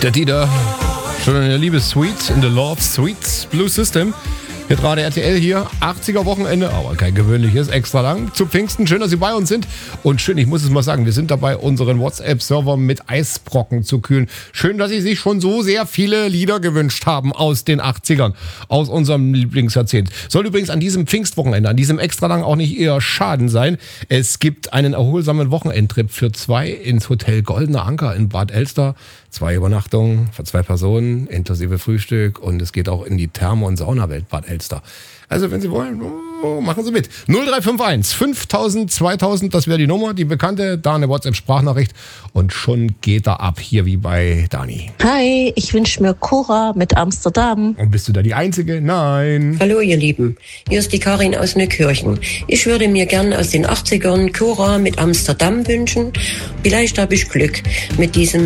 Der Dieter, schon in der Liebessuite, in the Love Suites Blue System. Hier gerade RTL hier, 80er Wochenende, aber kein gewöhnliches, extra lang zu Pfingsten. Schön, dass Sie bei uns sind und schön, ich muss es mal sagen, wir sind dabei, unseren WhatsApp-Server mit Eisbrocken zu kühlen. Schön, dass Sie sich schon so sehr viele Lieder gewünscht haben aus den 80ern, aus unserem Lieblingsjahrzehnt. Soll übrigens an diesem Pfingstwochenende, an diesem extra lang auch nicht eher Schaden sein. Es gibt einen erholsamen Wochenendtrip für 2 ins Hotel Goldener Anker in Bad Elster. 2 Übernachtungen für 2 Personen, inklusive Frühstück, und es geht auch in die Therme- und Saunawelt Bad Elster. Also wenn Sie wollen, machen Sie mit. 0351 5000 2000, das wäre die Nummer, die bekannte, da eine WhatsApp-Sprachnachricht und schon geht er ab, hier wie bei Dani. Hi, ich wünsche mir Cora mit Amsterdam. Und bist du da die Einzige? Nein. Hallo ihr Lieben, hier ist die Karin aus Neukirchen. Ich würde mir gern aus den 80ern Cora mit Amsterdam wünschen. Vielleicht habe ich Glück mit diesem